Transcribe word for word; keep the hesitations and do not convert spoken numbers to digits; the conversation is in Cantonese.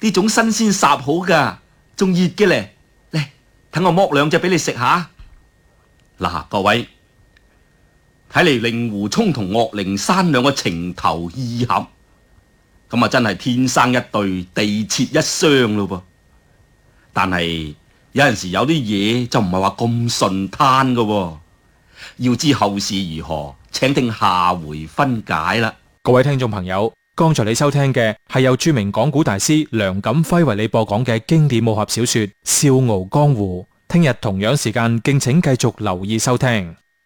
呢種新鮮烚好噶，仲熱嘅咧。嚟，等我剝兩隻俾你食下。嗱，各位，睇嚟令狐沖同岳靈珊兩個情投意合，咁啊真係天生一對，地設一雙咯噃。但係有陣時有啲嘢就唔係話咁順攤噶，要知後事如何，請聽下回分解啦。 各位聽眾朋友，剛才你收聽嘅係由著名講古大師梁錦輝為你播講嘅經典武俠小說《笑傲江湖》。聽日同樣時間敬請繼續留意收聽。